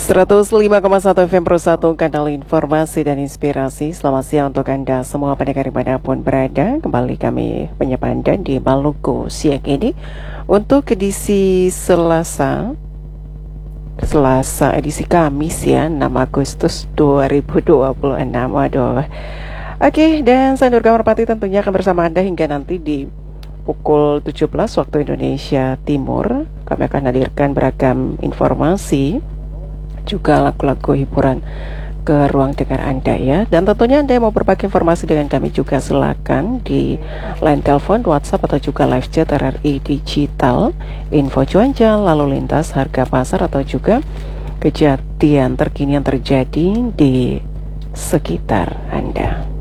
105,1 FM Pro 1, kanal informasi dan inspirasi. Selamat siang untuk Anda semua pendengar dimanapun berada. Kembali kami menyapa Anda di Maluku siang ini untuk edisi Selasa edisi Kamis ya, 6 Agustus 2026. Aduh. Oke, dan saya Nur Kamarpati tentunya akan bersama Anda hingga nanti di pukul 17 waktu Indonesia Timur. Kami akan hadirkan beragam informasi, juga lagu-lagu hiburan ke ruang dengar Anda ya. Dan tentunya Anda yang mau berbagi informasi dengan kami juga silakan di line telepon, WhatsApp atau juga live chat RRI Digital, info cuaca, lalu lintas, harga pasar atau juga kejadian terkini yang terjadi di sekitar Anda.